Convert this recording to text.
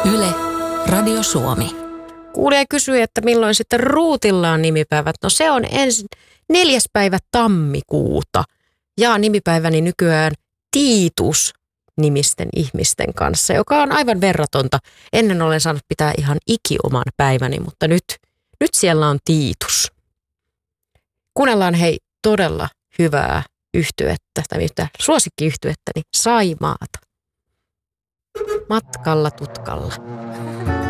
Yle, Radio Suomi. Kuulija kysyi, että milloin sitten Ruutilla on nimipäivät. No se on 4. päivä tammikuuta. Ja nimipäiväni nykyään Tiitus-nimisten ihmisten kanssa, joka on aivan verratonta. Ennen olen saanut pitää ihan oman päiväni, mutta nyt siellä on Tiitus. Kuunnellaan hei todella hyvää yhtyettä, tai suosikkiyhtyettäni Saimaata. Matkalla tutkalla.